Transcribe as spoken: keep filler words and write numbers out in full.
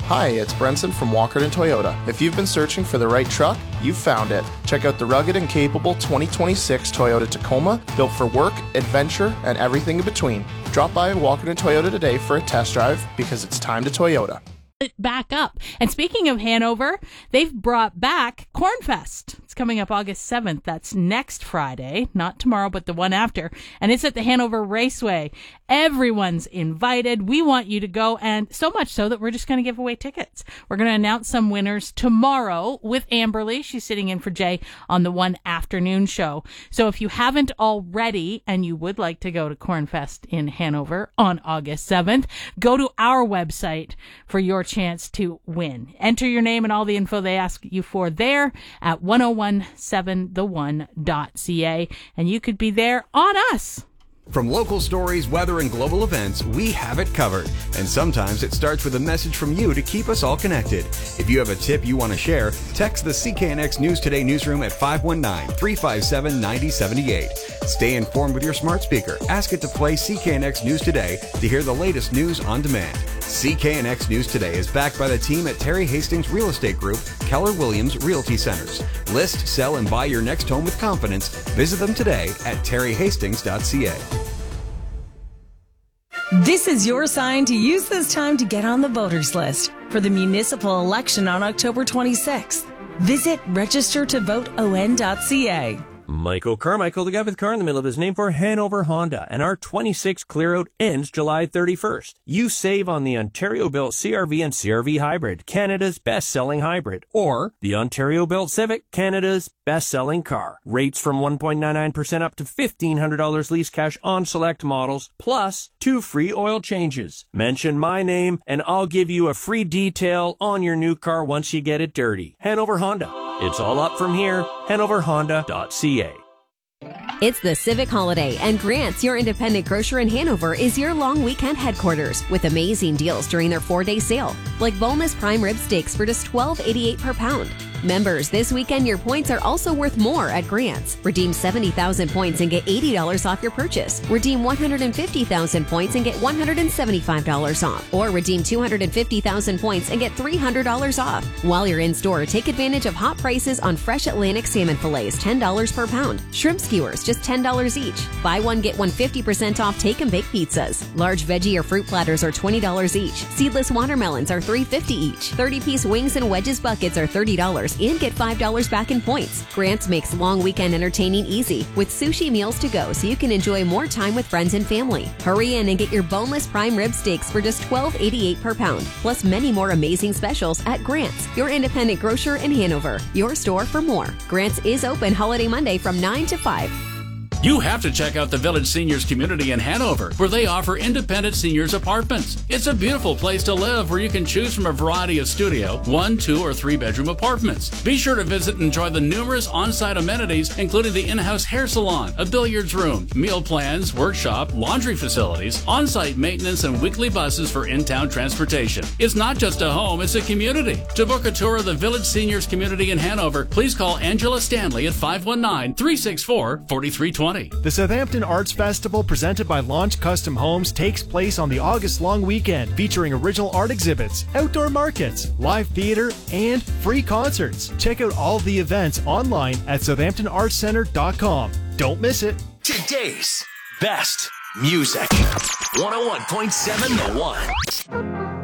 Hi, it's Brenson from Walkerton Toyota. If you've been searching for the right truck, you've found it. Check out the rugged and capable twenty twenty-six Toyota Tacoma, built for work, adventure, and everything in between. Drop by Walkerton Toyota today for a test drive because it's time to Toyota. Back up. And speaking of Hanover, they've brought back Cornfest. It's coming up August seventh. That's next Friday, not tomorrow, but the one after. And it's at the Hanover Raceway. Everyone's invited. We want you to go, and so much so that we're just going to give away tickets. We're going to announce some winners tomorrow with Amberly. She's sitting in for Jay on the one afternoon show. So if you haven't already and you would like to go to Cornfest in Hanover on August seventh, go to our website for your chance to win. Enter your name and all the info they ask you for there at ten seventeen the one dot c a, and you could be there on us. From local stories, weather, and global events, we have it covered. And sometimes it starts with a message from you to keep us all connected. If you have a tip you want to share, text the C K N X News Today newsroom at five one nine, three five seven, nine zero seven eight. Stay informed with your smart speaker. Ask it to play C K N X News Today to hear the latest news on demand. C K N X News Today is backed by the team at Terry Hastings Real Estate Group, Keller Williams Realty Centers. List, sell, and buy your next home with confidence. Visit them today at terry hastings dot c a. This is your sign to use this time to get on the voters list for the municipal election on October twenty-sixth. Visit register to vote o n dot c a. Michael Carmichael, the guy with the car in the middle of his name, for Hanover Honda, and our twenty-six clear-out ends July thirty-first. You save on the Ontario-built C R V and C R V Hybrid, Canada's best-selling hybrid, or the Ontario-built Civic, Canada's best-selling car. Rates from one point nine nine percent up to fifteen hundred dollars lease cash on select models, plus two free oil changes. Mention my name, and I'll give you a free detail on your new car once you get it dirty. Hanover Honda. It's all up from here. Hanover Honda dot c a. It's the Civic Holiday, and Grant's, your independent grocer in Hanover, is your long weekend headquarters with amazing deals during their four-day sale, like boneless prime rib steaks for just twelve eighty-eight per pound. Members, this weekend your points are also worth more at Grant's. Redeem seventy thousand points and get eighty dollars off your purchase. Redeem one hundred fifty thousand points and get one hundred seventy-five dollars off. Or redeem two hundred fifty thousand points and get three hundred dollars off. While you're in store, take advantage of hot prices on fresh Atlantic salmon fillets, ten dollars per pound. Shrimp skewers, just ten dollars each. Buy one, get one fifty percent off take and bake pizzas. Large veggie or fruit platters are twenty dollars each. Seedless watermelons are three fifty each. thirty-piece wings and wedges buckets are thirty dollars and get five dollars back in points. Grant's makes long weekend entertaining easy with sushi meals to go so you can enjoy more time with friends and family. Hurry in and get your boneless prime rib steaks for just twelve eighty-eight per pound, plus many more amazing specials at Grant's, your independent grocer in Hanover. Your store for more. Grant's is open holiday Monday from nine to five. You have to check out the Village Seniors Community in Hanover, where they offer independent seniors apartments. It's a beautiful place to live where you can choose from a variety of studio, one, two, or three bedroom apartments. Be sure to visit and enjoy the numerous on-site amenities, including the in-house hair salon, a billiards room, meal plans, workshop, laundry facilities, on-site maintenance, and weekly buses for in-town transportation. It's not just a home, it's a community. To book a tour of the Village Seniors Community in Hanover, please call Angela Stanley at five one nine, three six four, four three two zero. The Southampton Arts Festival, presented by Launch Custom Homes, takes place on the August long weekend, featuring original art exhibits, outdoor markets, live theater, and free concerts. Check out all the events online at southampton arts center dot com. Don't miss it. Today's best music. one oh one point seven The One.